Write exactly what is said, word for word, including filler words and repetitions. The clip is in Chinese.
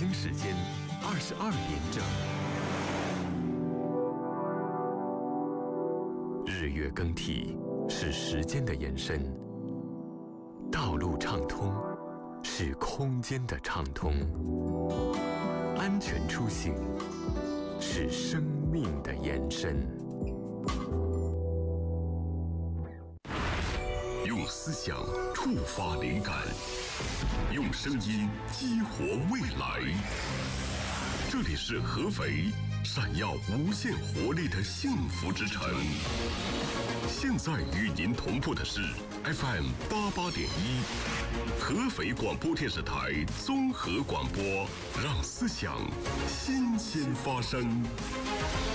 京时间二十二点整。日月更替是时间的延伸，道路畅通是空间的畅通，安全出行是生命的延伸。 用思想触发灵感，用声音激活未来。这里是合肥，闪耀无限活力的幸福之城。现在与您同步的是 F M 八八点一，合肥广播电视台综合广播，让思想新鲜发生。